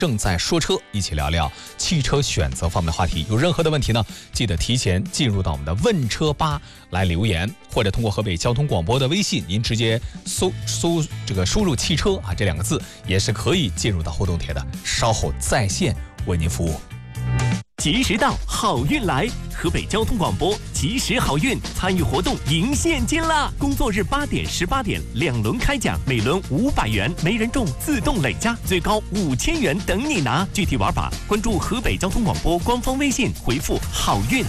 正在说车，一起聊聊汽车选择方面的话题。有任何的问题呢，记得提前进入到我们的问车吧来留言，或者通过河北交通广播的微信，您直接输入汽车啊这2个字，也是可以进入到互动帖的。稍后在线为您服务。 及时到，好运来！河北交通广播及时好运参与活动赢现金啦！工作日8点、18点2轮开奖，每轮500元，没人中自动累加，最高5000元等你拿。具体玩法关注河北交通广播官方微信，回复好运。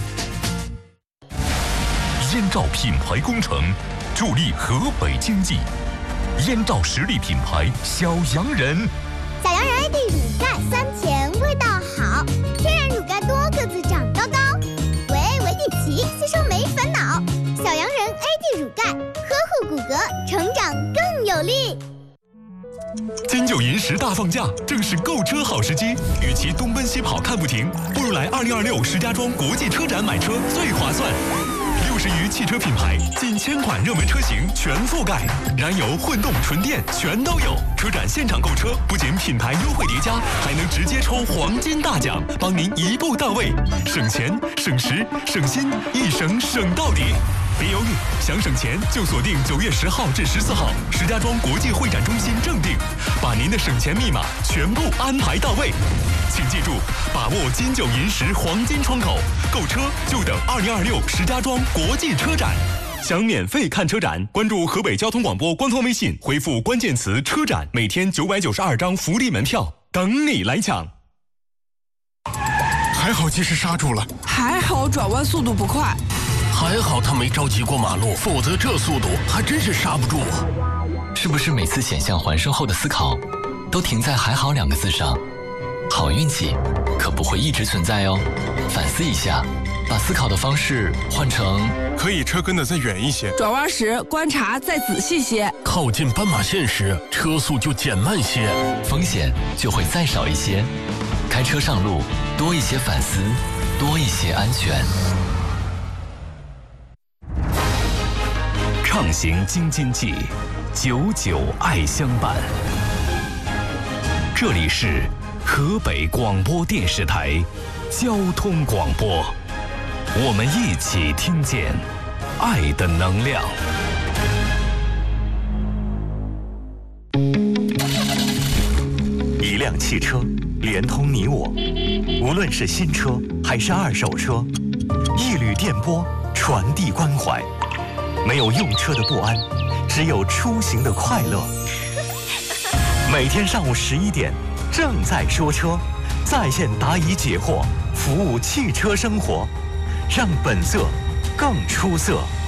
燕赵品牌工程助力河北经济，燕赵实力品牌小洋人。 小洋人 AD 乳盖酸甜味道好，天然乳盖多个子长高高，维地奇吸收没烦恼。小洋人 AD 乳盖呵护骨骼，成长更有力。 金九银10大放假，正是购车好时机。与其东奔西跑看不停，不如来2026石家庄国际车展买车最划算。60余汽车品牌，近1000款热门车型全覆盖，燃油、混动、纯电全都有。车展现场购车，不仅品牌优惠叠加，还能直接抽黄金大奖，帮您一步到位，省钱、省时、省心，一省到底。别犹豫，想省钱就锁定9月10号至14号石家庄国际会展中心正定，把您的省钱密码全部安排到位。请记住，把握金九银10黄金窗口，购车就等2026石家庄国际车展。想免费看车展，关注河北交通广播官方微信，回复关键词车展，每天992张福利门票等你来抢。 还好及时刹住了， 还好转弯速度不快， 还好他没着急过马路，否则这速度还真是刹不住啊！ 是不是每次险象环生后的思考，都停在“还好”2个字上？好运气可不会一直存在哦，反思一下，把思考的方式换成可以车跟得再远一些， 转弯时观察再仔细些， 靠近斑马线时车速就减慢些， 风险就会再少一些。开车上路，多一些反思，多一些安全。 畅行京津冀，久久爱相伴。这里是河北广播电视台交通广播，我们一起听见爱的能量。一辆汽车连通你我，无论是新车还是二手车，一缕电波传递关怀。没有用车的不安，只有出行的快乐。每天上午11点，正在说车，在线答疑解惑，服务汽车生活，让本色更出色。